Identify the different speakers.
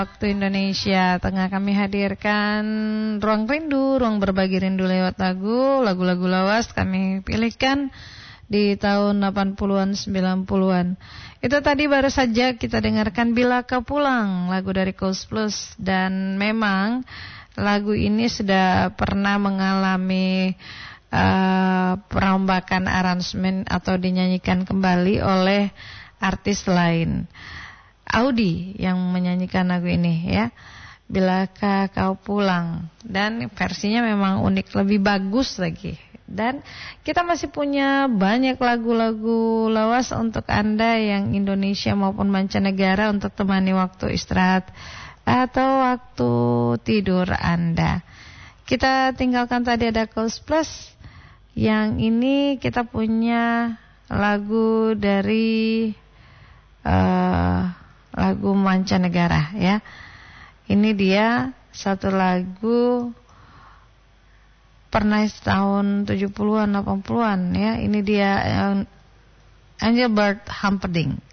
Speaker 1: Waktu Indonesia Tengah kami hadirkan Ruang Rindu, ruang berbagi rindu lewat lagu-lagu lawas kami pilihkan di tahun 80-an 90-an. Itu tadi baru saja kita dengarkan Bila Kau Pulang, lagu dari Koes Plus, dan memang lagu ini sudah pernah mengalami perombakan aransemen atau dinyanyikan kembali oleh artis lain. Audi yang menyanyikan lagu ini ya, Bilakah Kau Pulang, dan versinya memang unik, lebih bagus lagi. Dan kita masih punya banyak lagu-lagu lawas untuk Anda yang Indonesia maupun mancanegara untuk temani waktu istirahat atau waktu tidur Anda. Kita tinggalkan tadi ada Koes Plus. Yang ini kita punya lagu dari lagu mancanegara ya. Ini dia satu lagu pernah tahun 70-an 80-an ya. Ini dia Engelbert Humperdinck.